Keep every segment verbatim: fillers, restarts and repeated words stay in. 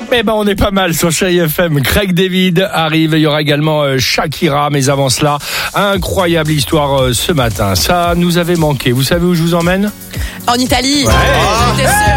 Eh ben, on est pas mal sur Chérie F M. Craig David arrive. Il y aura également euh, Shakira. Mais avant cela, incroyable histoire euh, ce matin. Ça nous avait manqué. Vous savez où je vous emmène ? En Italie. Ouais. Oh, j'étais sûre.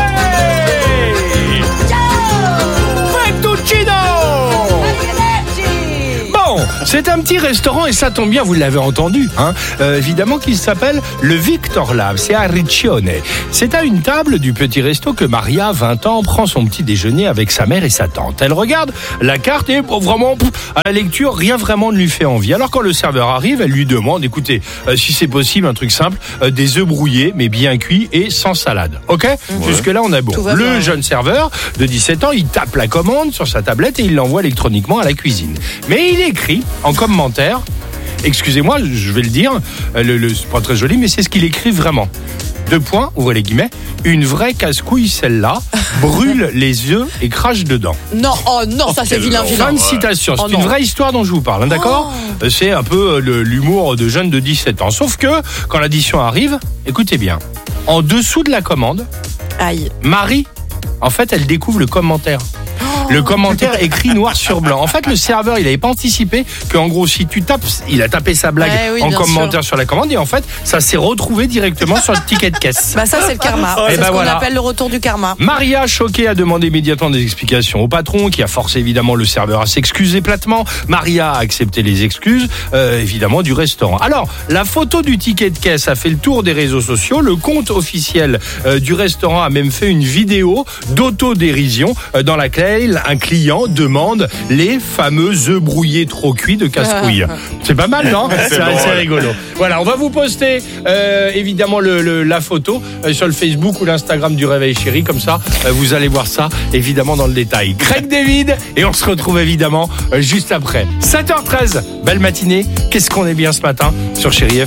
C'est un petit restaurant et ça tombe bien, vous l'avez entendu, hein, euh, évidemment qu'il s'appelle le Victor Lab, c'est à Riccione. C'est à une table du petit resto que Maria, vingt ans, prend son petit déjeuner avec sa mère et sa tante. Elle regarde la carte et oh, vraiment, pff, à la lecture, rien vraiment ne lui fait envie. Alors quand le serveur arrive, elle lui demande, écoutez, euh, si c'est possible, un truc simple, euh, des œufs brouillés mais bien cuits et sans salade. Ok ? Ouais. Jusque-là, on a bon. Le bien. Jeune serveur de dix-sept ans, il tape la commande sur sa tablette et il l'envoie électroniquement à la cuisine. Mais il écrit en commentaire, excusez-moi, je vais le dire, le, le, c'est pas très joli, mais c'est ce qu'il écrit vraiment. Deux points, ouvrez les guillemets, une vraie casse-couille celle-là, brûle les œufs et crache dedans. Non, oh non, oh, ça c'est vilain, vilain. Fin de citation, c'est oh, une vraie histoire dont je vous parle, hein, d'accord ? oh. C'est un peu le, l'humour de jeunes de dix-sept ans. Sauf que, quand l'addition arrive, écoutez bien, en dessous de la commande, Aïe. Marie, en fait, elle découvre le commentaire. Le commentaire écrit noir sur blanc. En fait, le serveur, il n'avait pas anticipé qu'en gros, si tu tapes, il a tapé sa blague ouais, oui, en commentaire sûr. sur la commande et en fait, ça s'est retrouvé directement sur le ticket de caisse. Bah ça, c'est le karma. Et c'est bah ce qu'on voilà. appelle le retour du karma. Maria, choquée, a demandé immédiatement des explications au patron qui a forcé évidemment le serveur à s'excuser platement. Maria a accepté les excuses, euh, évidemment, du restaurant. Alors, la photo du ticket de caisse a fait le tour des réseaux sociaux. Le compte officiel euh, du restaurant a même fait une vidéo d'autodérision euh, dans laquelle un client demande les fameux œufs brouillés trop cuits de casse-couille. C'est pas mal, non ? C'est, c'est assez rigolo. Voilà, on va vous poster euh, évidemment le, le, la photo euh, sur le Facebook ou l'Instagram du Réveil Chéri. Comme ça, euh, vous allez voir ça évidemment dans le détail. Craig David et on se retrouve évidemment euh, juste après. sept heures treize, belle matinée. Qu'est-ce qu'on est bien ce matin sur Chéri F M.